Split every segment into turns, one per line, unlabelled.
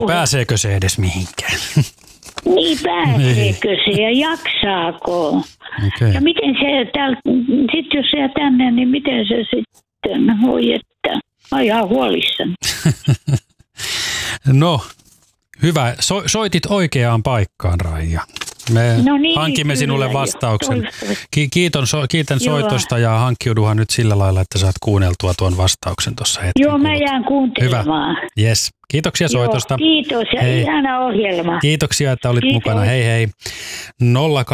pääseekö se edes mihinkään?
Niin, pääseekö se ja jaksaako?
Okay.
Ja miten se sitten jos se jää tänne, niin miten se sitten hoidetaan? Mä oon ihan huolissani.
No, hyvä. Soitit oikeaan paikkaan, Raija. Me hankimme sinulle vastauksen. Kiitän soitosta ja hankkiuduhan nyt sillä lailla, että saat kuunneltua tuon vastauksen tuossa hetken.
Joo, mä jään kuuntelemaan.
Hyvä. Yes. Kiitoksia soitosta.
Kiitos ja ihana ohjelma.
Kiitoksia, että olit mukana. Hei hei. 020317600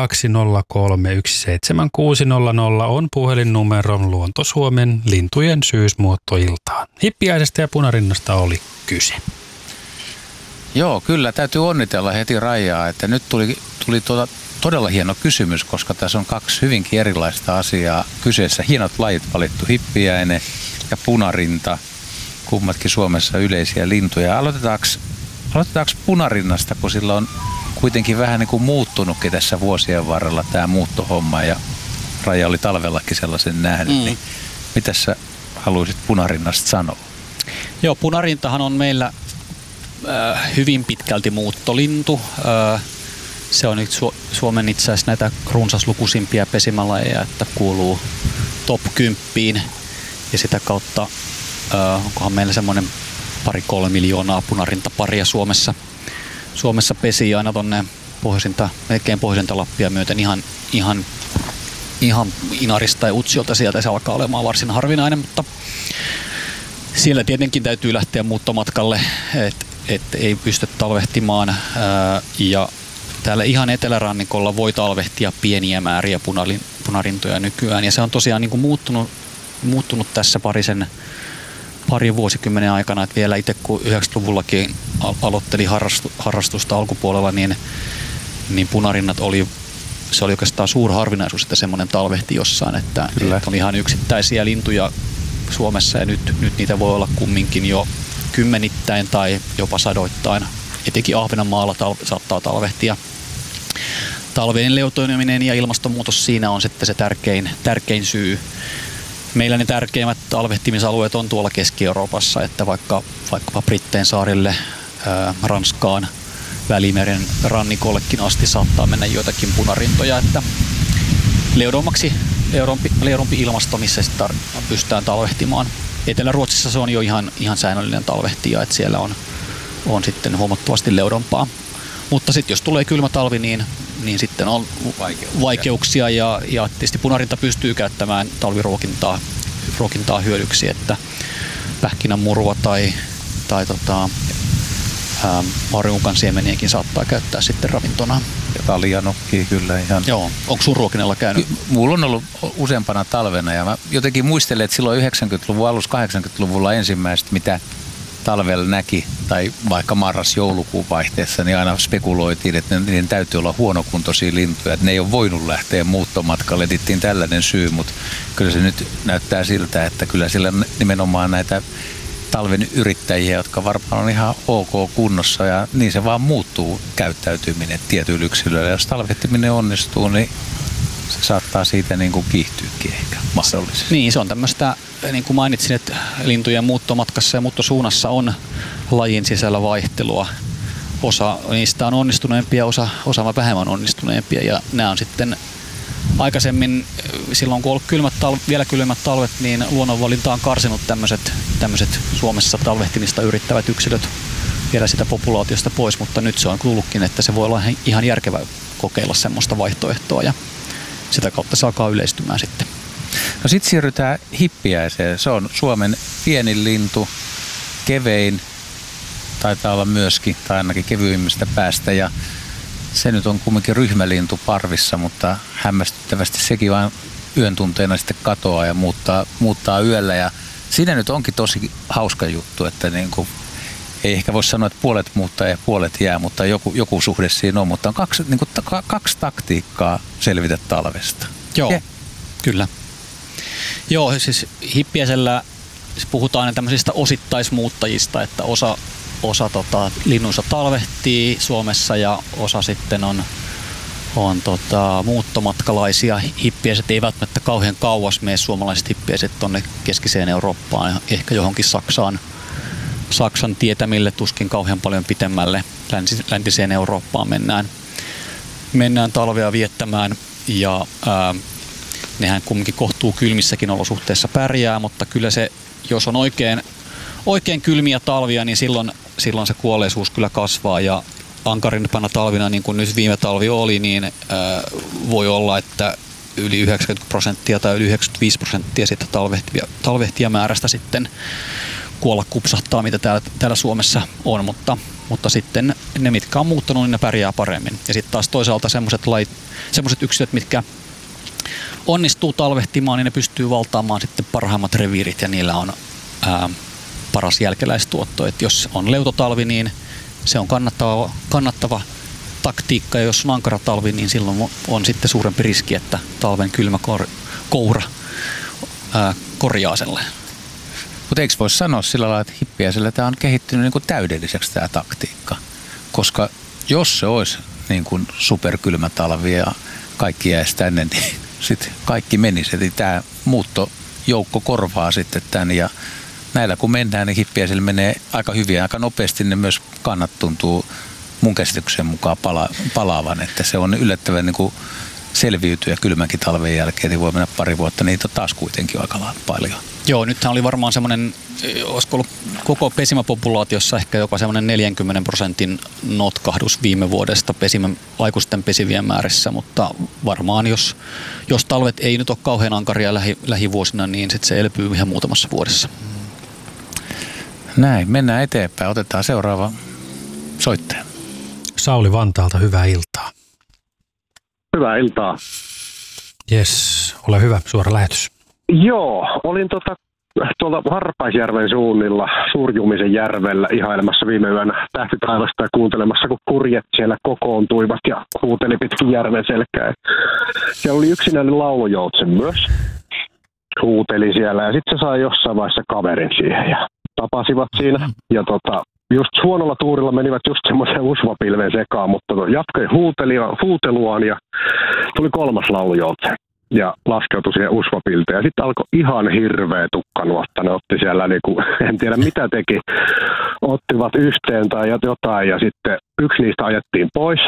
on puhelinnumero Luonto-Suomen lintujen syysmuottoiltaan. Hippiäisestä ja punarinnasta oli kyse.
Joo, kyllä. Täytyy onnitella heti Raijaa, että nyt tuli todella hieno kysymys, koska tässä on kaksi hyvinkin erilaista asiaa kyseessä. Hienot lajit valittu, hippiäinen ja punarinta, kummatkin Suomessa yleisiä lintuja. Aloitetaanko punarinnasta, kun sillä on kuitenkin vähän niin kuin muuttunutkin tässä vuosien varrella tämä muuttohomma ja Raija oli talvellakin sellaisen nähnyt, niin mitä sä haluaisit punarinnasta sanoa?
Joo, punarintahan on meillä hyvin pitkälti muuttolintu. Se on nyt Suomen itse asiassa näitä runsaslukuisimpia pesimälajeja, että kuuluu top 10 ja sitä kautta onkohan meillä semmoinen 2-3 miljoonaa punarintaparia Suomessa pesii aina tonne melkein pohjoisinta Lappia myöten ihan Inarista ja Utsiolta sieltä se alkaa olemaan varsin harvinainen, mutta siellä tietenkin täytyy lähteä muuttomatkalle, että ei pysty talvehtimaan ja täällä ihan etelärannikolla voi talvehtia pieniä määriä punarintoja nykyään ja se on tosiaan niin kuin muuttunut tässä parin vuosikymmenen aikana, että vielä itse kun 90-luvullakin aloitteli harrastusta alkupuolella, niin punarinnat se oli oikeastaan suurharvinaisuus, että semmoinen talvehti jossain, että oli ihan yksittäisiä lintuja Suomessa ja nyt niitä voi olla kumminkin jo kymmenittäin tai jopa sadoittain. Etenkin Ahvenanmaalla saattaa talvehtia. Talveen leutoineminen ja ilmastonmuutos siinä on sitten se tärkein syy. Meillä ne tärkeimmät talvehtimisalueet on tuolla Keski-Euroopassa, että vaikkapa Brittein saarille, Ranskaan, Välimeren rannikollekin asti saattaa mennä joitakin punarintoja, että leudumpi ilmasto, missä sitten pystytään talvehtimaan. Etelä-Ruotsissa se on jo ihan säännöllinen talvehtija, että siellä on sitten huomattavasti leudompaa. Mutta sitten jos tulee kylmä talvi, niin sitten on vaikeuksia ja tietysti punarinta pystyy käyttämään talviruokintaa hyödyksi, että pähkinänmurua tai marjuukan siemeniäkin saattaa käyttää sitten ravintona.
Ja taljanokkia kyllä ihan.
Joo, onko sun ruokinnalla käynyt?
Mulla on ollut useampana talvena ja mä jotenkin muistelen, että silloin 90-luvun alussa 80-luvulla ensimmäistä, mitä talvella näki, tai vaikka marras-joulukuun vaihteessa, niin aina spekuloitiin, että niiden täytyy olla huonokuntoisia lintuja, että ne ei ole voinut lähteä muuttomatkalle. Etittiin tällainen syy, mutta kyllä se nyt näyttää siltä, että kyllä sillä nimenomaan näitä talven yrittäjiä, jotka varmaan on ihan ok kunnossa, ja niin se vaan muuttuu käyttäytyminen tietyillä yksilöillä. Jos talvehtiminen onnistuu, niin se saattaa siitä niin kuin kiihtyykin ehkä mahdollisesti.
Niin, se on tämmöistä, niin kuin mainitsin, että lintujen muuttomatkassa ja muuttosuunnassa on lajin sisällä vaihtelua. Osa niistä on onnistuneempia, osa vähemmän onnistuneempia, ja nämä on sitten aikaisemmin, silloin kun on ollut vielä kylmät talvet, niin luonnonvalinta on karsinut tämmöiset Suomessa talvehtimista yrittävät yksilöt vielä sitä populaatiosta pois, mutta nyt se on tullutkin, että se voi olla ihan järkevä kokeilla semmoista vaihtoehtoa ja sitä kautta se alkaa yleistymään sitten.
No sitten siirrytään hippiäiseen. Se on Suomen pienin lintu, kevein, taitaa olla myöskin, tai ainakin kevyimmistä päästä, ja se nyt on kumminkin ryhmälintu parvissa, mutta hämmästyttävästi sekin vain yön tunteina sitten katoaa ja muuttaa yöllä, ja siinä nyt onkin tosi hauska juttu, että niin kuin, ei ehkä voi sanoa, että puolet muuttaa ja puolet jää, mutta joku suhde siinä on, mutta on kaksi taktiikkaa selvitä talvesta.
Joo, kyllä. Joo, siis hippiäisellä puhutaan aina tämmöisistä osittaismuuttajista, että osa linnuista talvehtii Suomessa ja osa sitten on muuttomatkalaisia. Hippiäiset ei välttämättä kauhean kauas mene, suomalaiset hippiäiset tuonne keskiseen Eurooppaan, ehkä johonkin Saksaan Saksan tietämille, tuskin kauhean paljon pitemmälle läntiseen Eurooppaan mennään talvea viettämään ja nehän kumminkin kohtuu kylmissäkin olosuhteissa pärjää, mutta kyllä se, jos on oikein kylmiä talvia, niin silloin se kuolleisuus kyllä kasvaa ja ankarimpana talvina, niin kuin nyt viime talvi oli, niin voi olla, että yli 90% tai yli 95% siitä talvehtijamäärästä sitten kuolla kupsahtaa, mitä täällä Suomessa on, mutta sitten ne, mitkä on muuttanut, niin ne pärjää paremmin. Ja sitten taas toisaalta semmoiset yksilöt, mitkä onnistuu talvehtimaan, niin ne pystyy valtaamaan sitten parhaimmat reviirit ja niillä on paras jälkeläistuotto. Et jos on leutotalvi, niin se on kannattava taktiikka, ja jos on ankara talvi, niin silloin on sitten suurempi riski, että talven kylmä koura korjaa selle.
Mutta eikö voisi sanoa sillä lailla, että hippiäisellä tämä on kehittynyt niin kuin täydelliseksi tämä taktiikka? Koska jos se olisi niin kuin superkylmä talvi ja kaikki jäisi tänne, niin sitten kaikki menisi. Eli tämä muuttojoukko korvaa sitten tämän ja näillä kun mennään, niin hippiäisillä menee aika hyvin ja aika nopeasti. Ne myös kannat tuntuu mun käsityksen mukaan palaavan, että se on yllättävän niin kuin selviytyä kylmänkin talven jälkeen, niin voi mennä pari vuotta, niitä on taas kuitenkin aika paljon.
Joo, nythän oli varmaan semmoinen, olisiko ollut koko pesimäpopulaatiossa ehkä jopa semmoinen 40% notkahdus viime vuodesta aikuisten pesivien määrissä, mutta varmaan jos talvet ei nyt ole kauhean ankaria lähivuosina, niin sitten se elpyy ihan muutamassa vuodessa.
Näin, mennään eteenpäin. Otetaan seuraava soittaja.
Sauli Vantaalta, hyvää iltaa.
Hyvää iltaa.
Jes, ole hyvä, suora lähetys.
Joo, olin tuolta Harpaisjärven suunnilla Suurjumisen järvellä ihailemassa viime yönä tähtitaivasta ja kuuntelemassa, kun kurjet siellä kokoontuivat ja huuteli pitkin järven selkää. Siellä oli yksinäinen laulujoutsen myös. Huuteli siellä ja sitten se sai jossain vaiheessa kaverin siihen ja tapasivat siinä. Ja just huonolla tuurilla menivät just semmoiseen usvapilveen sekaan, mutta jatkoi huuteluaan ja tuli kolmas laulujoutsen. Ja laskeutui siihen usvapilteen. Ja sitten alkoi ihan hirveä tukkanuotta. Ne otti siellä, en tiedä mitä teki, ottivat yhteen tai jotain. Ja sitten yksi niistä ajettiin pois.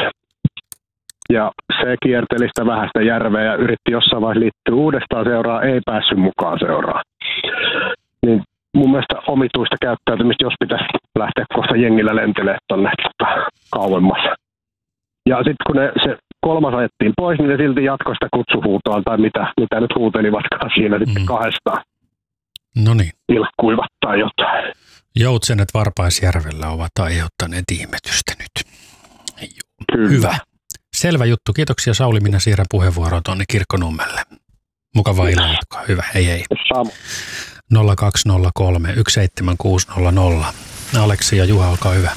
Ja se kierteli sitä vähäistä järveä ja yritti jossain vaiheessa liittyä uudestaan seuraan. Ei päässyt mukaan seuraan. Niin mun mielestä omituista käyttäytymistä, jos pitäisi lähteä kohta jengillä lentelemään tuonne kauemmas. Ja sitten kun se kolmas ajettiin pois, niin ne silti jatkoi sitä kutsuhuutoa tai mitä nyt huutelivatkaan siinä sitten kahdestaan.
No niin.
Ilkkuivat tai jotain.
Joutsenet Varpaisjärvellä ovat aiheuttaneet ihmetystä nyt.
Kyllä.
Hyvä. Selvä juttu. Kiitoksia Sauli. Minä siirrän puheenvuoroon tuonne Kirkkonummelle. Mukavaa illan jatkoa. Hyvä. Hei.
Samu.
0203 17600. Aleksi ja Juha, olkaa hyvä.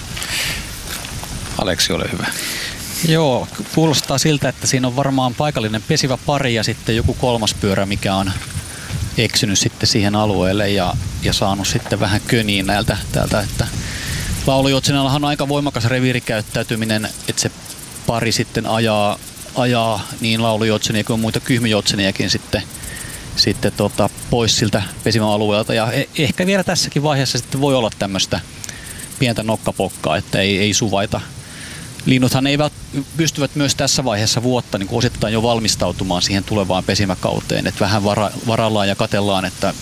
Aleksi, ole hyvä.
Joo, kuulostaa siltä, että siinä on varmaan paikallinen pesivä pari ja sitten joku kolmas pyörä, mikä on eksynyt sitten siihen alueelle ja saanut sitten vähän köniin täältä, että laulujoutsenellahan on aika voimakas reviirikäyttäytyminen, että se pari sitten ajaa niin laulujoutsenia kuin muita kyhmyjoutseniakin sitten pois siltä pesimäalueelta ja ehkä vielä tässäkin vaiheessa sitten voi olla tämmöistä pientä nokkapokkaa, että ei suvaita. Linnuthan pystyvät myös tässä vaiheessa vuotta niin osittain jo valmistautumaan siihen tulevaan pesimäkauteen, että vähän varallaan ja katsellaan, että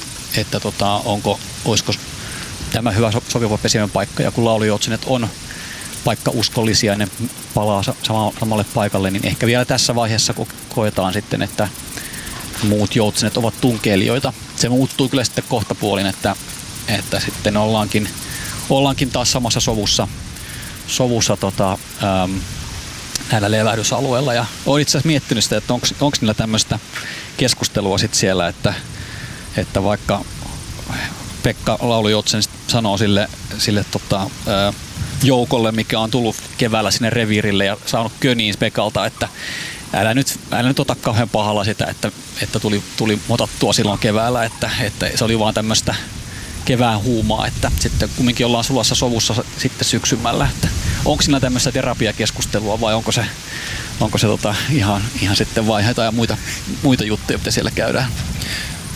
olisiko tämä hyvä sopiva pesimän paikka, ja kun laulujoutsenet on paikkauskollisia ja ne palaa samalle paikalle, niin ehkä vielä tässä vaiheessa koetaan sitten, että muut joutsenet ovat tunkeilijoita. Se muuttuu kyllä sitten kohtapuolin, että sitten ollaankin taas samassa sovussa näillä levähdysalueilla. Ja olen itse asiassa miettinyt sitä, että onko niillä tämmöistä keskustelua sitten siellä, että vaikka Pekka laulujoutsen sanoo sille joukolle, mikä on tullut keväällä sinne reviirille ja saanut köniin Pekalta, että älä nyt ota kauhean pahalla sitä, että tuli motattua silloin keväällä, että se oli vaan tämmöistä kevään huumaa, että sitten kumminkin ollaan sulassa sovussa sitten syksymällä, että onko siinä tämmöistä terapiakeskustelua vai onko se
Onko se
ihan sitten vaiheita ja muita juttuja, mitä siellä käydään?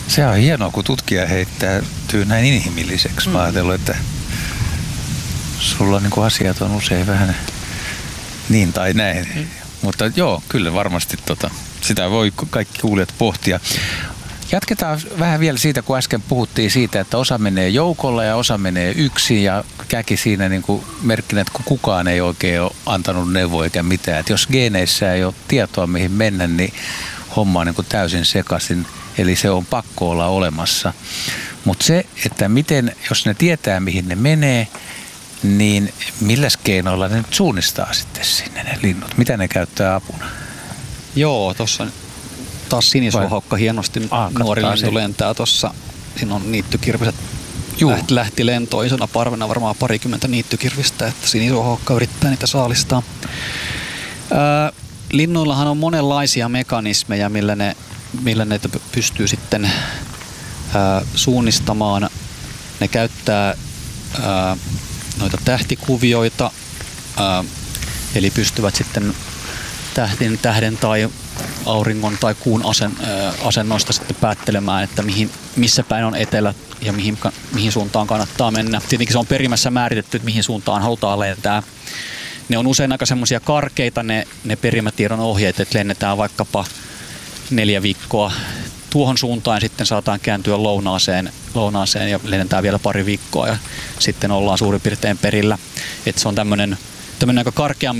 Se on hienoa, kun tutkija heittäytyy näin inhimilliseksi. Mä ajattelin, että sulla niin kuin asiat on usein vähän niin tai näin. Mutta joo, kyllä varmasti sitä voi kaikki kuulijat pohtia. Jatketaan vähän vielä siitä, kun äsken puhuttiin siitä, että osa menee joukolla ja osa menee yksin ja käki siinä niin kuin merkkinä, että kun kukaan ei oikein ole antanut neuvoa eikä mitään. Että jos geeneissä ei ole tietoa mihin mennä, niin homma on niin kuin täysin sekaisin, eli se on pakko olla olemassa. Mutta se, että miten, jos ne tietää mihin ne menee, niin milläs keinoilla ne nyt suunnistaa sitten sinne ne linnut? Mitä ne käyttää apuna?
Joo, tuossa taas sinisuohaukka hienosti nuori lintu lentää tuossa. Siinä on niittykirviset. Lähti lentoon isona parvena, varmaan 20 niittykirvistä, että sinisuohaukka yrittää niitä saalistaa. Linnuillahan on monenlaisia mekanismeja, millä ne pystyy sitten suunnistamaan. Ne käyttää noita tähtikuvioita, eli pystyvät sitten tähden tai auringon tai kuun asennoista sitten päättelemään, että missä päin on etelä ja mihin suuntaan kannattaa mennä. Tietenkin se on perimässä määritetty, että mihin suuntaan halutaan lentää. Ne on usein aika semmoisia karkeita ne perimätiedon ohjeet, että lennetään vaikkapa 4 viikkoa tuohon suuntaan ja sitten saataan kääntyä lounaaseen ja lennetään vielä 2 viikkoa ja sitten ollaan suurin piirtein perillä. Että se on tämmöinen aika karkean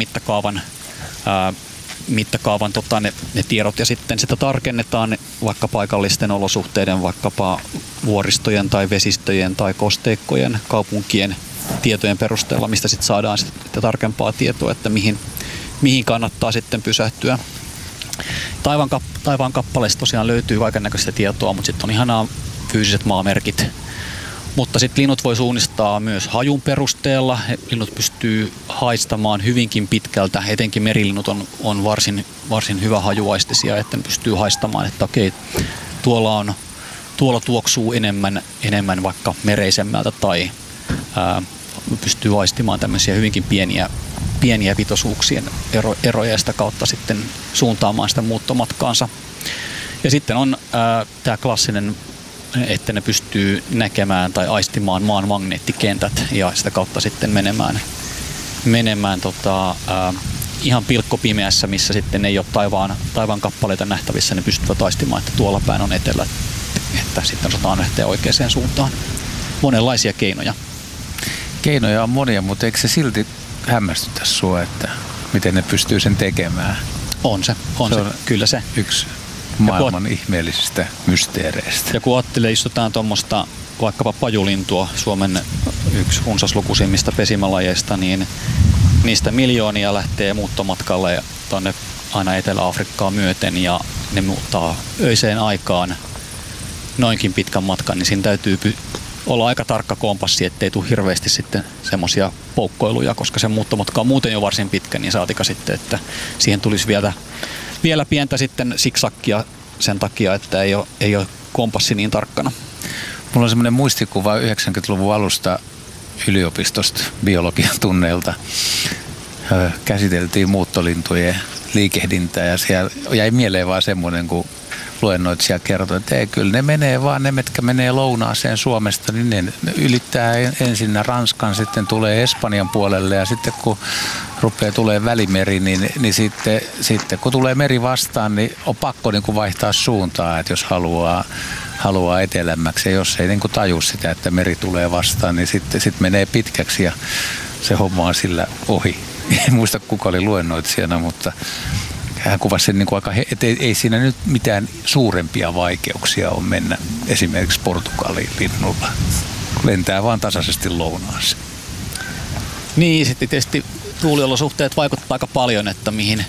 mittakaavan ne tiedot ja sitten sitä tarkennetaan vaikka paikallisten olosuhteiden, vaikkapa vuoristojen tai vesistöjen tai kosteikkojen, kaupunkien tietojen perusteella, mistä sitten saadaan sitten tarkempaa tietoa, että mihin kannattaa sitten pysähtyä. Taivaan kappaleesta tosiaan löytyy kaikennäköistä tietoa, mutta sitten on ihanaa fyysiset maamerkit. Mutta sitten linnut voi suunnistaa myös hajun perusteella. Linnut pystyy haistamaan hyvinkin pitkältä. Etenkin merilinnut on varsin hyvä hajuaistisia, että ne pystyy haistamaan, että okei, tuolla tuoksuu enemmän vaikka mereisemmältä tai pystyy aistimaan tämmöisiä hyvinkin pieniä pitoisuuksien eroja ja sitä kautta sitten suuntaamaan sitä muuttomatkaansa. Ja sitten on tämä klassinen, että ne pystyy näkemään tai aistimaan maan magneettikentät ja sitä kautta sitten menemään ihan pilkkopimeässä, missä sitten ei ole taivaan kappaleita nähtävissä, ne pystyvät aistimaan, että tuolla päin on etelä, että sitten osataan lähteä oikeaan suuntaan. Monenlaisia keinoja.
Keinoja on monia, mutta eikö se silti hämmästytä sua, että miten ne pystyy sen tekemään?
On se, kyllä se.
Yksi maailman ihmeellisistä mysteereistä.
Ja kun ajattelee, istutaan tuommoista vaikkapa pajulintua, Suomen yksi runsaslukuisimmista pesimälajeista, niin niistä miljoonia lähtee muuttomatkalle tuonne aina Etelä-Afrikkaa myöten ja ne muuttaa öiseen aikaan noinkin pitkän matkan, niin siinä täytyy olla aika tarkka kompassi, ettei tule hirveästi sitten semmoisia poukkoiluja, koska se muuttomatka on muuten jo varsin pitkä, niin saatika sitten, että siihen tulisi vielä pientä sitten siksakkia sen takia, että ei ole kompassi niin tarkkana.
Mulla on semmoinen muistikuva 90-luvun alusta yliopistosta biologian tunneilta. Käsiteltiin muuttolintujen liikehdintää ja siellä jäi mieleen vaan semmoinen, kun luennoitsija kertoi, että ei, kyllä ne menee vaan, ne mitkä menee lounaaseen Suomesta, niin ne ylittää ensin Ranskan, sitten tulee Espanjan puolelle ja sitten kun rupeaa tulee Välimeri, niin sitten kun tulee meri vastaan, niin on pakko niin kuin vaihtaa suuntaa, että jos haluaa etelämmäksi ja jos ei niin kuin taju sitä, että meri tulee vastaan, niin sitten menee pitkäksi ja se homma on sillä ohi. En muista kuka oli luennoitsijana, mutta hän kuvasi sen, että ei siinä nyt mitään suurempia vaikeuksia ole mennä esimerkiksi Portugaliin linnulla. Lentää vaan tasaisesti lounaaseen.
Niin, sitten tietysti tuuliolosuhteet vaikuttaa aika paljon, että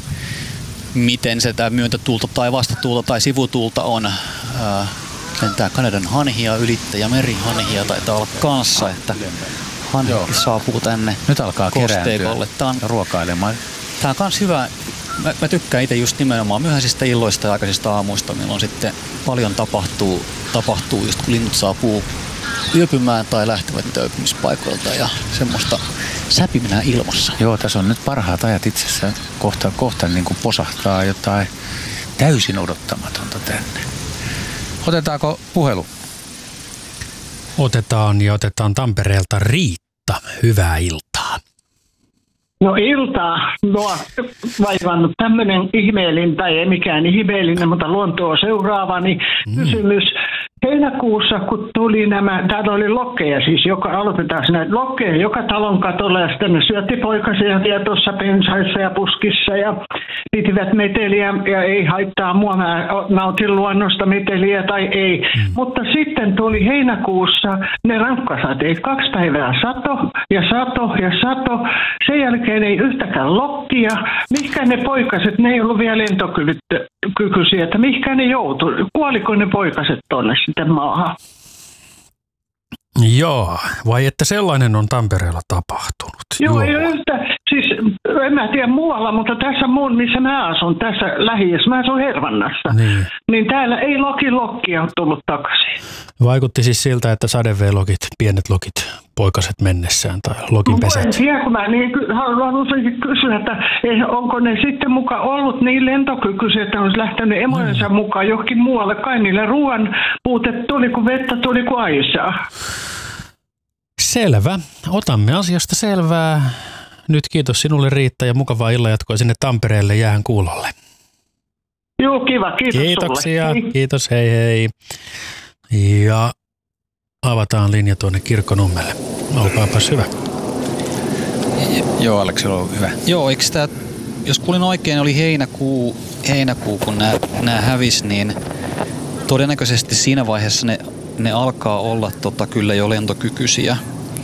miten se tämä myöntötuulta tai vastatuulta tai sivutuulta on. Lentää Kanadan hanhia, ylittäjä merihanhia taitaa olla kanssa, että hanhi saapuu tänne.
Nyt alkaa kerääntyä ruokailemaan.
Tämä on myös hyvä. Mä tykkään itse just nimenomaan myöhäisistä illoista ja aikaisista aamuista, milloin sitten paljon tapahtuu just kun linnut saapuu yöpymään tai lähtevät yöpymispaikoilta ja semmoista säpimää ilmassa.
Joo, tässä on nyt parhaat ajat itse asiassa. Kohta niin kuin posahtaa jotain täysin odottamatonta tänne. Otetaanko puhelu?
Otetaan Tampereelta Riitta. Hyvää iltaa.
No iltaa. Mua vaivannut tämmöinen ihmeellinen, tai ei mikään ihmeellinen, mutta luontoa seuraavani kysymys. Heinäkuussa, kun tuli täällä oli lokkeja siis, aloitetaan näitä lokkeja joka talon katolla ja sitten ne syötti poikasia vielä tuossa pensaissa ja puskissa ja pitivät meteliä ja ei haittaa mua, mä nautin luonnosta meteliä tai ei. Mutta sitten tuli heinäkuussa ne rankkasateet, 2 päivää sato. Sen jälkeen ei yhtäkään lokkia. Mihinkä ne poikaset, ne ei ollut vielä lentokykyisiä, että mihinkä ne joutui? Kuoliko ne poikaset tonne sitten maahan?
Joo, vai että sellainen on Tampereella tapahtunut?
Joo, ei siis en mä tiedä muualla, mutta tässä missä mä asun, tässä lähiössä, mä asun Hervannassa, niin täällä ei lokkia ole tullut takaisin.
Vaikutti siis siltä, että sadeveelokit, pienet lokit, poikaset mennessään tai lokinpesät.
En tiedä, kun mä haluaisin kysyä, että onko ne sitten mukaan ollut niin lentokykyisiä, että olisi lähtenyt emojensa mukaan johonkin muualle. Kai niille ruoan puute tuli, kun vettä tuli kuin aisaa.
Selvä. Otamme asiasta selvää. Nyt kiitos sinulle Riitta ja mukavaa illanjatkoa sinne Tampereelle jäähän kuulolle.
Joo, kiva. Kiitos
Kiitoksia.
Sulle.
Kiitos, hei hei. Ja avataan linja tuonne Kirkkonummelle. Olkaapas hyvä.
Joo, Aleksi, on hyvä.
Joo, eikö tämä, jos kuulin oikein, oli heinäkuu kun nämä hävisi, niin todennäköisesti siinä vaiheessa ne alkaa olla kyllä jo lentokykyisiä.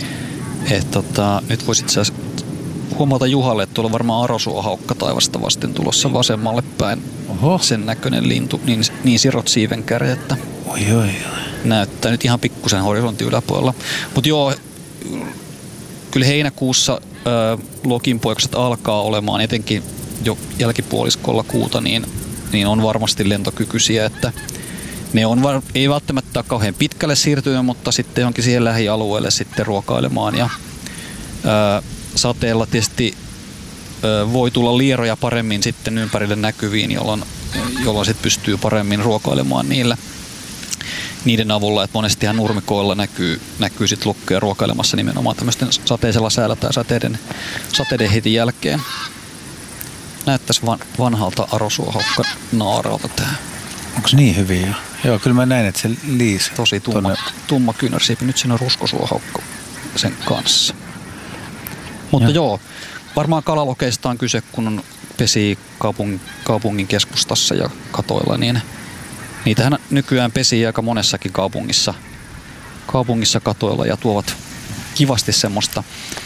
Nyt voisi itse asiassa huomata Juhalle, että tuolla on varmaan arosuohaukka taivasta vasten tulossa vasemmalle päin.
Oho.
Sen näköinen lintu, niin sirot siivenkärjettä.
Oi.
Näyttää nyt ihan pikkusen horisontin yläpuolella. Mutta joo, kyllä heinäkuussa lokinpoikaset alkaa olemaan, etenkin jo jälkipuoliskolla kuuta, niin on varmasti lentokykyisiä, että ne ei välttämättä ole kauhean pitkälle siirtyä, mutta sitten johonkin siihen lähialueelle sitten ruokailemaan. Ja sateella tietysti voi tulla lieroja paremmin sitten ympärille näkyviin, jolloin sitten pystyy paremmin ruokailemaan niiden avulla, että monestihan nurmikoilla näkyy sitten lukkoja ruokailemassa nimenomaan tämmöisten sateisella säällä tai sateiden heti jälkeen. Näyttäisi vanhalta arosuohaukka naaralta tää.
Onko niin hyviä jo? Joo, kyllä mä näin, että se liisi.
Tosi tumma kyynärsiipi. Nyt siinä on ruskosuohaukka sen kanssa. Mutta joo, varmaan kalalokeista on kyse, kun pesii kaupungin keskustassa ja katoilla, niin niitähän nykyään pesii aika monessakin kaupungissa katoilla ja tuovat kivasti semmoista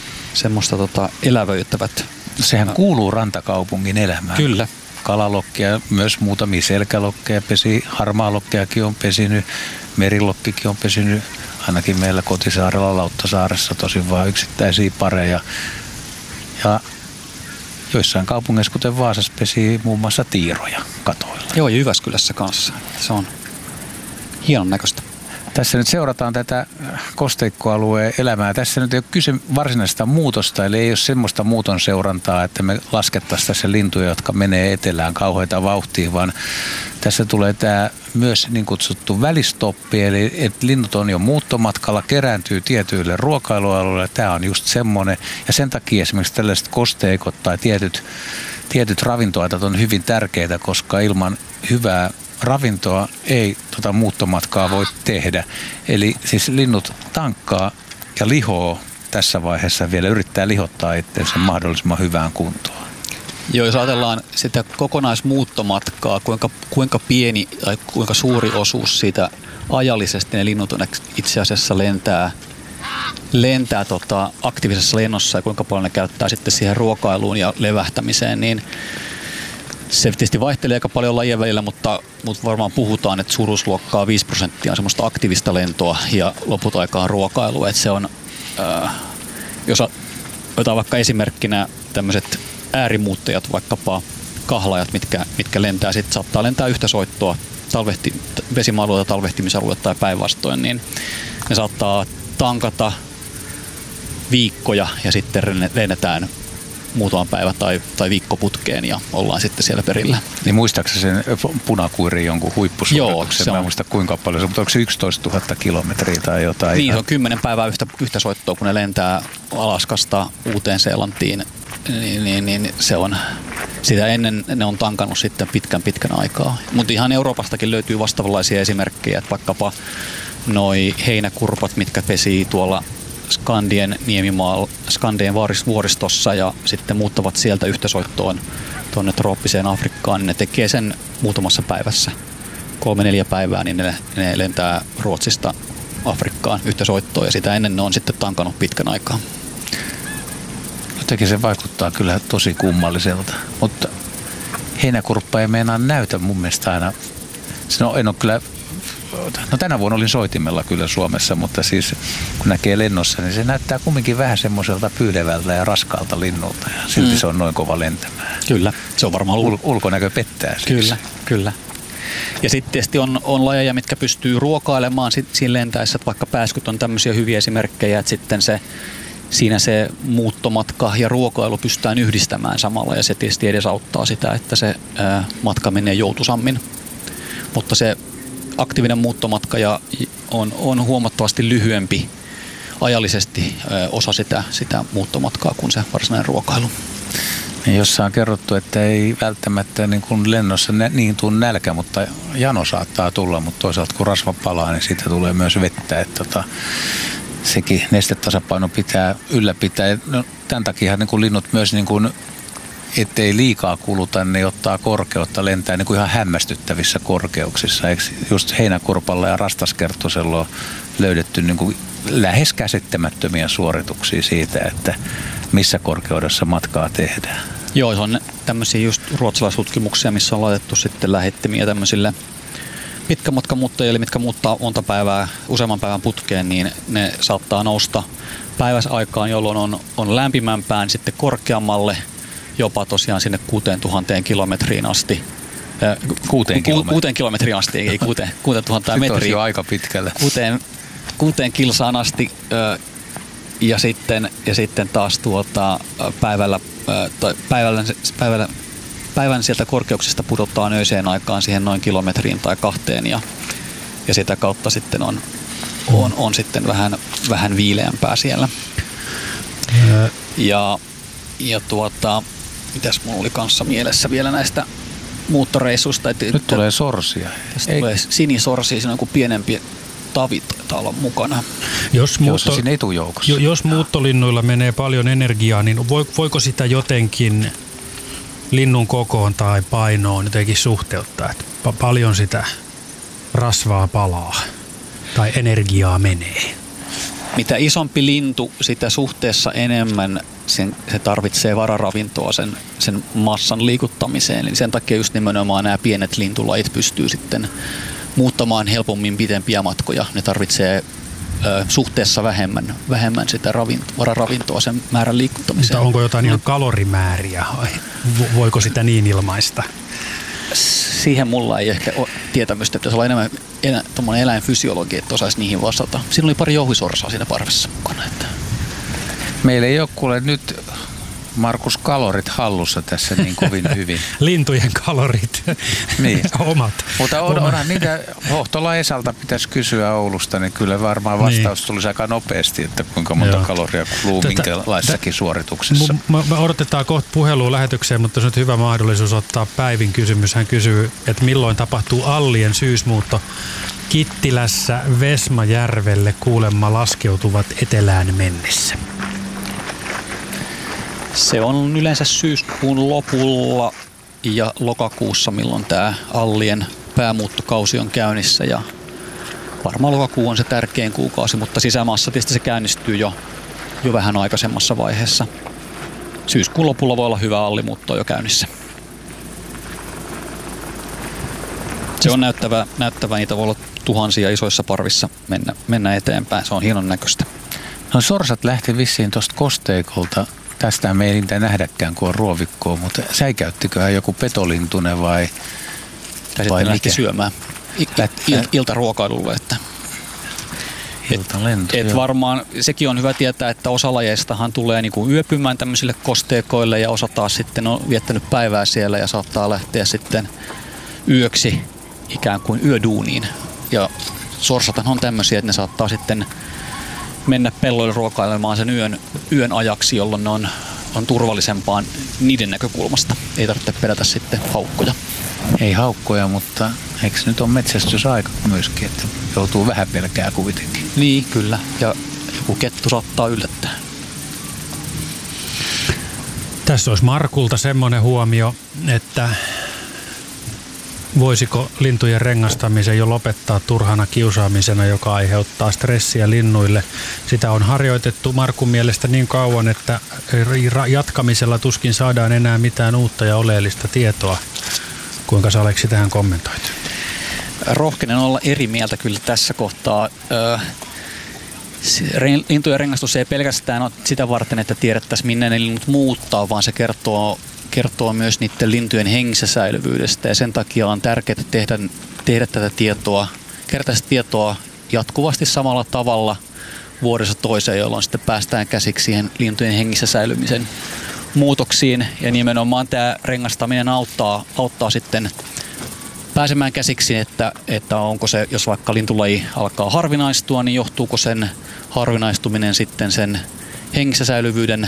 elävöittävät.
Sehän kuuluu rantakaupungin elämään.
Kyllä.
Kalalokkeja, myös muutamia selkälokkeja pesi, harmaalokkejakin on pesinyt, merilokkikin on pesinyt, ainakin meillä kotisaarella Lauttasaaressa tosin vaan yksittäisiä pareja. Ja joissain kaupungeissa, kuten Vaasassa, pesii muun muassa tiiroja katoilla.
Joo, ja Jyväskylässä kanssa. Se on hienon näköistä.
Tässä nyt seurataan tätä kosteikkoalueen elämää. Tässä nyt ei ole kyse varsinaisesta muutosta, eli ei ole semmoista muuton seurantaa, että me laskettaisiin tässä lintuja, jotka menee etelään kauheita vauhtia, vaan tässä tulee tämä myös niin kutsuttu välistoppi, eli että linnut on jo muuttomatkalla, kerääntyy tietyille ruokailualueille. Tämä on just semmoinen, ja sen takia esimerkiksi tällaiset kosteikot tai tietyt ravintoaitat on hyvin tärkeitä, koska ilman hyvää ravintoa ei muuttomatkaa voi tehdä. Eli siis linnut tankkaa ja lihoo tässä vaiheessa vielä, yrittää lihottaa itseensä mahdollisimman hyvään kuntoon.
Joo, jos ajatellaan sitä kokonaismuuttomatkaa, kuinka pieni tai kuinka suuri osuus siitä ajallisesti ne linnut on itse asiassa lentää aktiivisessa lennossa ja kuinka paljon ne käyttää sitten siihen ruokailuun ja levähtämiseen, niin se tietysti vaihtelee aika paljon lajien välillä, mutta varmaan puhutaan, että suuruusluokkaa 5% on semmoista aktiivista lentoa ja loput aikaa on ruokailua. Että se on, jos otetaan vaikka esimerkkinä tämmöiset äärimuuttajat, vaikkapa kahlajat, mitkä lentää, sitten saattaa lentää yhtä soittoa vesimaa-alueelta talvehtimisalueelta tai päinvastoin, niin ne saattaa tankata viikkoja ja sitten lennetään muutama päivä tai viikko putkeen ja ollaan sitten siellä perillä.
Niin muistaakseni sen punakuirin jonkun huippusuorituksen? Mä en muista kuinka paljon se, mutta onko se 11 000 kilometriä tai jotain?
Niin, se on 10 päivää yhtä soittoa, kun ne lentää Alaskasta Uuteen-Seelantiin, niin se on, sitä ennen ne on tankannut sitten pitkän aikaa. Mutta ihan Euroopastakin löytyy vastaavanlaisia esimerkkejä, että vaikkapa noi heinäkurpat, mitkä pesii tuolla Skandien niemimaalla, Skandien vuoristossa ja sitten muuttavat sieltä yhtäsoittoon tuonne trooppiseen Afrikkaan, niin ne tekee sen muutamassa päivässä. 3-4 päivää, niin ne lentää Ruotsista Afrikkaan yhtäsoittoon ja sitä ennen ne on sitten tankannut pitkän aikaa.
Jotenkin se vaikuttaa kyllä tosi kummalliselta, mutta heinäkurppa ei meinaa näytä mun mielestä aina. En ole kyllä. No tänä vuonna olin soitimella kyllä Suomessa, mutta siis kun näkee lennossa, niin se näyttää kumminkin vähän semmoiselta pyylevältä ja raskaalta linnulta ja silti se on noin kova lentämään.
Kyllä, se on varmaan
ulkonäkö pettää siksi.
Kyllä. Ja sitten tietysti on lajeja, mitkä pystyy ruokailemaan siinä lentäessä, että vaikka pääskyt on tämmöisiä hyviä esimerkkejä, että sitten siinä se muuttomatka ja ruokailu pystytään yhdistämään samalla ja se tietysti edesauttaa sitä, että se matka menee joutuisammin. Mutta se aktiivinen muuttomatka on huomattavasti lyhyempi ajallisesti osa sitä muuttomatkaa kuin se varsinainen ruokailu.
Jossa on kerrottu, että ei välttämättä niin kuin lennossa niin tule nälkä, mutta jano saattaa tulla, mutta toisaalta kun rasva palaa, niin siitä tulee myös vettä. Että sekin nestetasapaino pitää ylläpitää. No, tämän takia niin kuin linnut myös niin kuin ettei liikaa kuluta, niin ottaa korkeutta, lentää niin kuin ihan hämmästyttävissä korkeuksissa. Eikö just heinäkurpalla ja rastaskerttusella on löydetty niin kuin lähes käsittämättömiä suorituksia siitä, että missä korkeudessa matkaa tehdään?
Joo, se on tämmöisiä just ruotsalaistutkimuksia, missä on laitettu sitten lähettimiä tämmöisille pitkämatkamuuttajille, mitkä muuttaa monta päivää, useamman päivän putkeen, niin ne saattaa nousta päiväsaikaan, jolloin on lämpimämpään sitten korkeammalle, jopa tosiaan sinne 6000 kilometriin asti.
6
kilometriin asti, ei 6000 metriä.
Sitten jo aika pitkällä.
6 kilsaan asti ja sitten taas päivän sieltä korkeuksista pudotaan öiseen aikaan siihen noin kilometriin tai 2 ja sitä kautta sitten on sitten vähän viileämpää siellä. Ja mitäs mulla oli kanssa mielessä vielä näistä muuttoreissuista.
Nyt tulee sorsia.
Tulee sinisorsia, siinä on joku pienempi tavi taitaa olla mukana.
Jos muuttolinnuilla menee paljon energiaa, niin voiko sitä jotenkin linnun kokoon tai painoon jotenkin suhteuttaa, että paljon sitä rasvaa palaa tai energiaa menee?
Mitä isompi lintu, sitä suhteessa enemmän se tarvitsee vararavintoa sen massan liikuttamiseen. Eli sen takia just nimenomaan nämä pienet lintulajit pystyy sitten muuttamaan helpommin pitempiä matkoja. Ne tarvitsee suhteessa vähemmän sitä vararavintoa sen määrän liikuttamiseen.
Mutta onko jotain ihan kalorimääriä? Voiko sitä niin ilmaista?
Siihen mulla ei ehkä ole tietämystä, että jos on enemmän eläinfysiologia, että osaisi niihin vastata. Siinä oli pari jouhisorsaa siinä parvessa mukana.
Meillä ei ole kuule nyt, Markus, kalorit hallussa tässä niin kovin hyvin.
Lintujen kalorit, niin. Omat.
Mutta onhan niitä, Hohtola Esalta pitäisi kysyä Oulusta, niin kyllä varmaan vastaus tulisi aika nopeasti, että kuinka monta kaloria kuluu minkälaisessakin suorituksessa.
Me odotetaan kohta puhelua lähetykseen, mutta se on nyt hyvä mahdollisuus ottaa Päivin kysymys. Hän kysyy, että milloin tapahtuu Allien syysmuutto. Kittilässä Vesmajärvelle kuulemma laskeutuvat etelään mennessä.
Se on yleensä syyskuun lopulla ja lokakuussa, milloin tämä Allien päämuuttokausi on käynnissä. Ja varmaan lokakuu on se tärkein kuukausi, mutta sisämaassa tietysti se käynnistyy jo vähän aikaisemmassa vaiheessa. Syyskuun lopulla voi olla hyvä allimuutto jo käynnissä. Se on näyttävä, niitä voi olla tuhansia isoissa parvissa mennä eteenpäin. Se on hienon näköistä.
No sorsat lähti vissiin tuosta kosteikolta. Tästähän me ei niitä nähdäkään, kun on ruovikkoa, mutta säikäyttiköhän joku petolintunen vai
sitten lähti syömään iltaruokailulle. Että. Et varmaan sekin on hyvä tietää, että osa lajeistahan tulee niinku yöpymään tämmöisille kosteikoille ja osa taas sitten on viettänyt päivää siellä ja saattaa lähteä sitten yöksi ikään kuin yöduuniin. Ja sorsathan on tämmöisiä, että ne saattaa sitten mennä pelloille ruokailemaan sen yön ajaksi, jolloin ne on turvallisempaa niiden näkökulmasta. Ei tarvitse pelätä sitten haukkoja.
Ei haukkoja, mutta eikö nyt ole metsästysaika myöskin, että joutuu vähän pelkää kuitenkin?
Niin, kyllä. Ja joku kettu saattaa yllättää.
Tässä olisi Markulta semmoinen huomio, että voisiko lintujen rengastamisen jo lopettaa turhana kiusaamisena, joka aiheuttaa stressiä linnuille. Sitä on harjoitettu Markun mielestä niin kauan, että jatkamisella tuskin saadaan enää mitään uutta ja oleellista tietoa. Kuinka sä Aleksi tähän kommentoit?
Rohkenen olla eri mieltä kyllä tässä kohtaa. Lintujen rengastus ei pelkästään ole sitä varten, että tiedettäisiin minne ne linnut muuttaa, vaan se kertoo myös niiden lintujen hengissä säilyvyydestä. Ja sen takia on tärkeää tehdä tätä tietoa, kertaa tietoa jatkuvasti samalla tavalla vuodesta toiseen, jolloin sitten päästään käsiksi siihen lintujen hengissä säilymisen muutoksiin. Ja nimenomaan tämä rengastaminen auttaa sitten pääsemään käsiksi, että onko se, jos vaikka lintulaji alkaa harvinaistua, niin johtuuko sen harvinaistuminen sitten sen hengissä säilyvyyden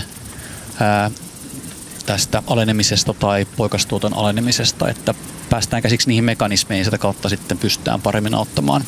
tästä alenemisesta tai poikastuoton alenemisesta, että päästään käsiksi niihin mekanismeihin, sitä kautta sitten pystytään paremmin auttamaan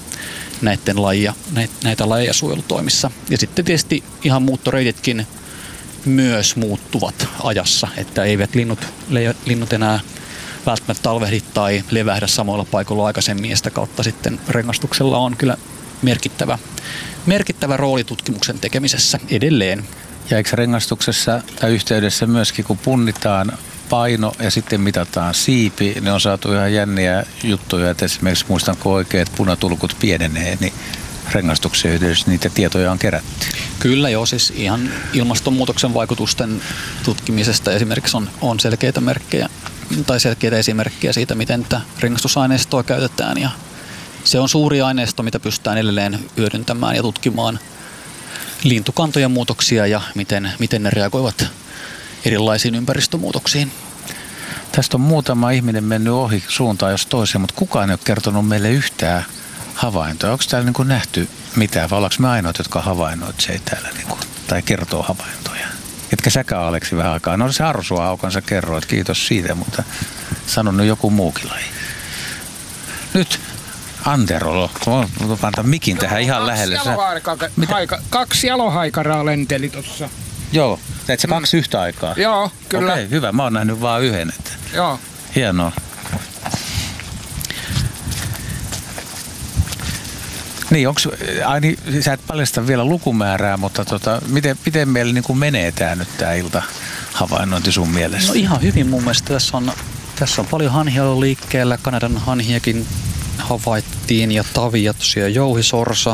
näitä lajeja suojelutoimissa. Ja sitten tietysti ihan muuttoreititkin myös muuttuvat ajassa, että eivät linnut enää välttämättä talvehdi tai levähdä samoilla paikoilla aikaisemmin, ja sitä kautta sitten rengastuksella on kyllä merkittävä rooli tutkimuksen tekemisessä edelleen.
Ja eikö rengastuksessa tai yhteydessä myöskin, kun punnitaan paino ja sitten mitataan siipi, ne on saatu ihan jänniä juttuja, että esimerkiksi muistanko oikein, että punatulkut pienenee, niin rengastuksen yhteydessä niitä tietoja on kerätty.
Kyllä joo, siis ihan ilmastonmuutoksen vaikutusten tutkimisesta esimerkiksi on selkeitä merkkejä tai selkeitä esimerkkejä siitä, miten tätä rengastusaineistoa käytetään, ja se on suuri aineisto, mitä pystytään edelleen hyödyntämään ja tutkimaan lintukantojen muutoksia ja miten ne reagoivat erilaisiin ympäristömuutoksiin.
Tästä on muutama ihminen mennyt ohi suuntaan jos toiseen, mutta kukaan ei ole kertonut meille yhtään havaintoa. Onko täällä niin nähty mitään, vai ollaanko me ainoat, jotka havainnoitsee täällä tai kertoo havaintoja? Etkä säkään, Aleksi, vähän aikaa. No se Arsua Aukansa kerroit, kiitos siitä, mutta sanon nyt joku muukin laji. Nyt Antero, pantaan mikin tähän ihan lähelle.
Kaksi jalohaikaraa lenteli tuossa.
Joo, teit sä kaksi yhtä aikaa?
Joo, kyllä.
Okei, hyvä. Mä oon nähnyt vaan yhden.
Joo.
Hienoa. Niin, sä et paljasta vielä lukumäärää, mutta miten meillä niin kuin menee tää ilta havainnointi sun mielestä?
No ihan hyvin mun mielestä. Tässä on paljon hanhia ollut liikkeellä. Kanadan hanhiakin havaittiin ja tavia, tosiaan jouhisorsa.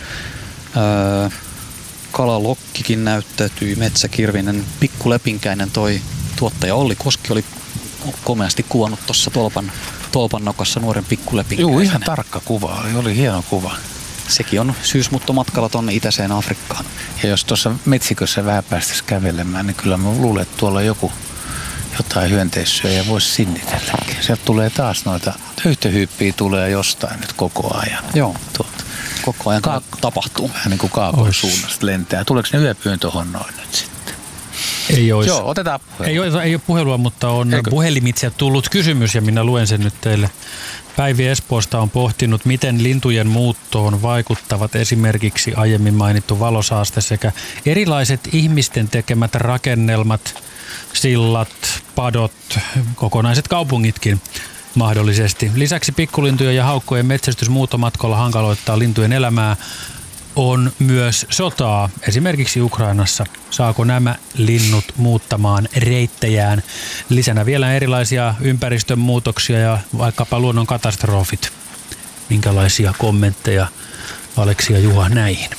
Kalalokkikin näyttäytyi, metsäkirvinen, pikkulepinkäinen toi tuottaja Olli Koski oli komeasti kuvannut tuossa tolpan nokassa nuoren pikkulepinkäisen.
Joo, ihan tarkka kuva, oli hieno kuva.
Sekin on syysmuuttomatkalla tuonne itäiseen Afrikkaan.
Ja jos tuossa metsikössä vähän päästäisiin kävelemään, niin kyllä mä luulen, että tuolla jotain hyönteissyöjä voisi sinnitelläkin. Sieltä tulee taas noita höyhtöhyyppiä tulee jostain nyt koko ajan.
Joo, koko ajan tapahtuu.
Vähän niin kuin kaakon suunnasta lentää. Tuleeko ne yöpyyn tuohon noin nyt sitten?
Ei olisi.
Joo, otetaan puhelua.
Ei ole puhelua, mutta on puhelimitse tullut kysymys ja minä luen sen nyt teille. Päivi Espoosta on pohtinut, miten lintujen muuttoon vaikuttavat esimerkiksi aiemmin mainittu valosaaste sekä erilaiset ihmisten tekemät rakennelmat, sillat, padot, kokonaiset kaupungitkin mahdollisesti. Lisäksi pikkulintujen ja haukkojen metsästys muuttomatkalla hankaloittaa lintujen elämää. On myös sotaa, esimerkiksi Ukrainassa. Saako nämä linnut muuttamaan reittejään? Lisänä vielä erilaisia ympäristön muutoksia ja vaikkapa luonnon katastrofit. Minkälaisia kommentteja Aleksi ja Juha näihin?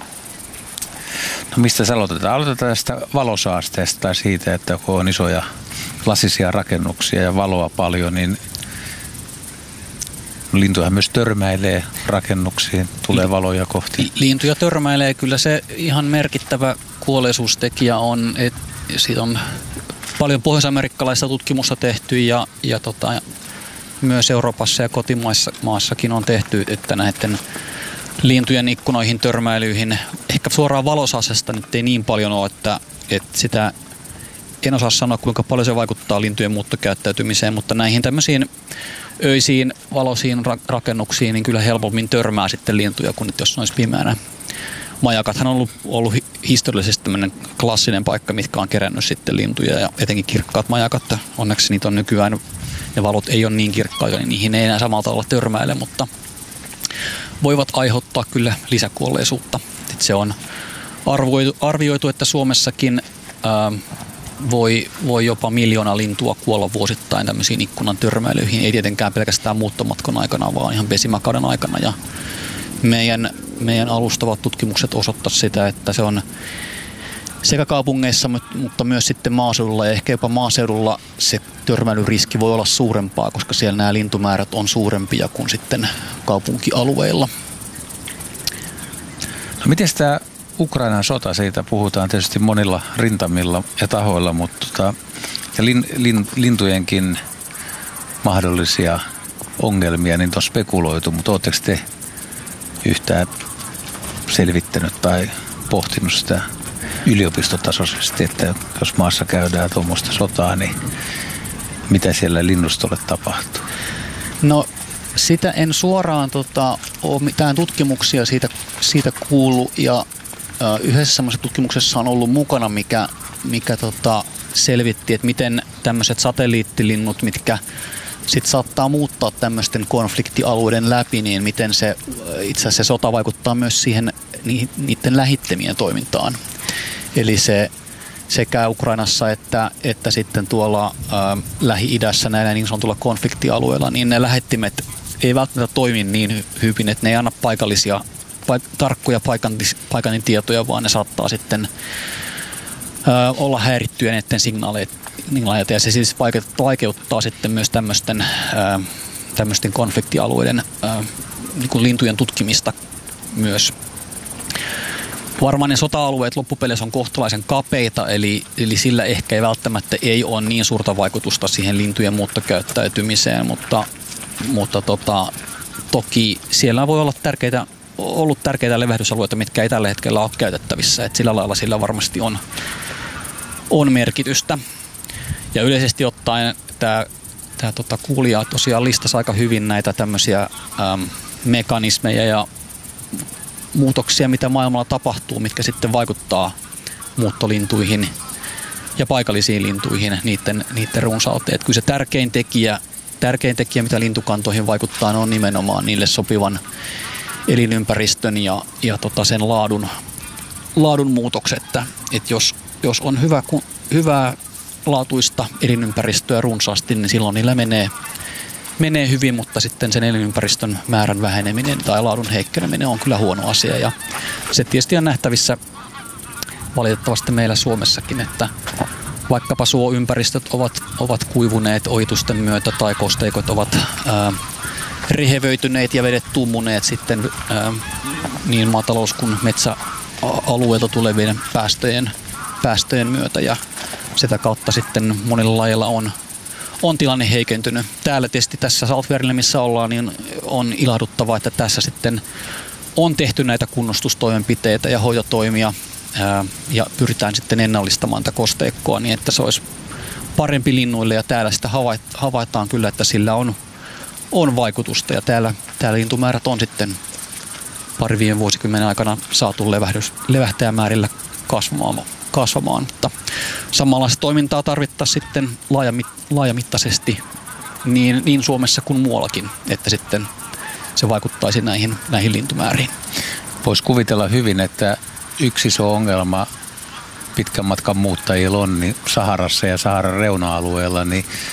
No mistä se aloitetaan? Aloitetaan tästä valosaasteesta tai siitä, että kun on isoja lasisia rakennuksia ja valoa paljon, niin Lintuja myös törmäilee rakennuksiin, tulee valoja kohti.
Lintuja törmäilee, kyllä se ihan merkittävä kuolleisuustekijä on, että siitä on paljon pohjois-amerikkalaista tutkimusta tehty ja myös Euroopassa ja kotimaassakin on tehty, että näiden lintujen ikkunoihin törmäilyihin, ehkä suoraan valosasesta nyt ei niin paljon ole, että sitä en osaa sanoa, kuinka paljon se vaikuttaa lintujen muuttokäyttäytymiseen, mutta näihin tämmöisiin öisiin valoisiin rakennuksiin niin kyllä helpommin törmää sitten lintuja kuin nyt jos ne olisi pimeänä. Majakathan on ollut historiallisesti tämmöinen klassinen paikka, mitkä on kerännyt sitten lintuja ja etenkin kirkkaat majakat. Onneksi niitä on nykyään, ne valot ei ole niin kirkkaita, niin niihin ei enää samalla tavalla törmäile, mutta voivat aiheuttaa kyllä lisäkuolleisuutta. Se on arvioitu, että Suomessakin voi jopa 1 miljoona lintua kuolla vuosittain tämmöisiin ikkunan törmäilyihin. Ei tietenkään pelkästään muuttomatkan aikana, vaan ihan pesimäkauden aikana. Ja meidän alustavat tutkimukset osoittavat sitä, että se on sekä kaupungeissa, mutta myös sitten maaseudulla ja ehkä jopa maaseudulla se törmäilyriski voi olla suurempaa, koska siellä nämä lintumäärät on suurempia kuin sitten kaupunkialueilla.
No miten tämä Ukrainan sota, siitä puhutaan tietysti monilla rintamilla ja tahoilla, mutta lintujenkin mahdollisia ongelmia, niin on spekuloitu, mutta oletteko te yhtään selvittänyt tai pohtinut sitä yliopistotasoisesti, että jos maassa käydään tuommoista sotaa, niin mitä siellä linnustolle tapahtuu?
No sitä en suoraan ole mitään tutkimuksia siitä kuullut ja yhdessä semmoisessa tutkimuksessa on ollut mukana, mikä selvitti, että miten tämmöiset satelliittilinnut, mitkä sitten saattaa muuttaa tämmöisten konfliktialueiden läpi, niin miten se itse asiassa se sota vaikuttaa myös siihen niiden lähittemien toimintaan. Eli se sekä Ukrainassa että sitten tuolla Lähi-idässä näillä niin sanotulla konfliktialueilla, niin ne lähettimet ei välttämättä toimi niin hyvin, että ne ei anna paikallisia tarkkoja paikannin tietoja, vaan ne saattaa sitten olla häirittyjä näiden signaaleita. Ja se siis vaikeuttaa sitten myös tämmöisten konfliktialueiden niin kuin lintujen tutkimista myös. Varmaan ne sota-alueet loppupeleissä on kohtalaisen kapeita, eli sillä ehkä ei välttämättä ei ole niin suurta vaikutusta siihen lintujen muuttokäyttäytymiseen, mutta toki siellä voi olla ollut tärkeitä levähdysalueita, mitkä ei tällä hetkellä ole käytettävissä. Et sillä lailla sillä varmasti on merkitystä. Ja yleisesti ottaen tämä kuulija tosiaan listasi aika hyvin näitä tämmöisiä mekanismeja ja muutoksia, mitä maailmalla tapahtuu, mitkä sitten vaikuttaa muuttolintuihin ja paikallisiin lintuihin, niiden runsauteen. Et kyllä se tärkein tekijä, mitä lintukantoihin vaikuttaa, on nimenomaan niille sopivan elinympäristön ja sen laadun muutokset. Että jos on hyvää laatuista elinympäristöä runsaasti, niin silloin niillä menee hyvin, mutta sitten sen elinympäristön määrän väheneminen tai laadun heikkeneminen on kyllä huono asia. Ja se tietysti on nähtävissä valitettavasti meillä Suomessakin, että vaikkapa suoympäristöt ovat kuivuneet ohitusten myötä tai kosteikot ovat rehevöityneet ja vedet tummuneet sitten niin maatalous- kuin metsäalueelta tulevien päästöjen myötä ja sitä kautta sitten monilla lajeilla on tilanne heikentynyt. Täällä tietysti tässä Saltverille, missä ollaan, niin on ilahduttavaa, että tässä sitten on tehty näitä kunnostustoimenpiteitä ja hoitotoimia ja pyritään sitten ennallistamaan tätä kosteikkoa niin, että se olisi parempi linnuille ja täällä sitä havaitaan kyllä, että sillä on vaikutusta ja täällä lintumäärät on sitten viime vuosikymmenen aikana saatu levähtäjämäärillä kasvamaan, mutta samanlaista toimintaa tarvittaisiin sitten laajamittaisesti niin Suomessa kuin muuallakin, että sitten se vaikuttaisi näihin lintumääriin.
Voisi kuvitella hyvin, että yksi iso ongelma pitkän matkan muuttajilla on niin Saharassa ja Saharan reuna-alueella, niin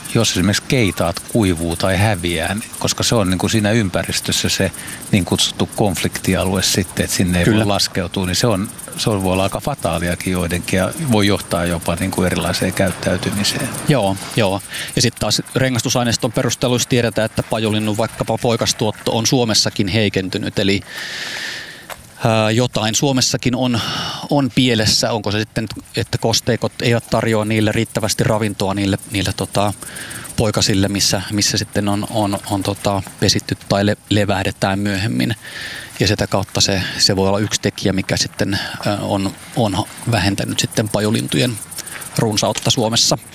jos esimerkiksi keitaat kuivuu tai häviää, koska se on niin kuin siinä ympäristössä se niin kutsuttu konfliktialue sitten, että sinne ei voi laskeutua, niin se voi olla aika fataaliakin joidenkin ja voi johtaa jopa niin kuin erilaiseen käyttäytymiseen.
Joo. Ja sitten taas rengastusaineiston perusteluissa tiedetään, että pajolinnun vaikkapa poikastuotto on Suomessakin heikentynyt, eli jotain Suomessakin on pielessä. Onko se sitten, että kosteikot eivät tarjoa niille riittävästi ravintoa niille poikasille, missä sitten on pesitty tai levähdetään myöhemmin. Ja sitä kautta se voi olla yksi tekijä, mikä sitten on vähentänyt sitten pajolintujen runsautta Suomessa.